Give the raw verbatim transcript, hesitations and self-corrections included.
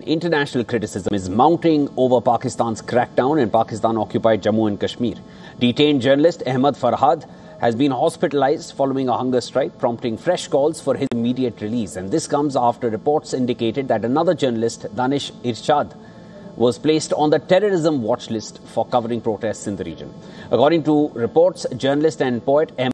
International criticism is mounting over Pakistan's crackdown in Pakistan-occupied Jammu and Kashmir. Detained journalist Ahmed Farhad has been hospitalized following a hunger strike, prompting fresh calls for his immediate release. And this comes after reports indicated that another journalist, Danish Irshad, was placed on the terrorism watch list for covering protests in the region. According to reports, journalist and poet Ahmed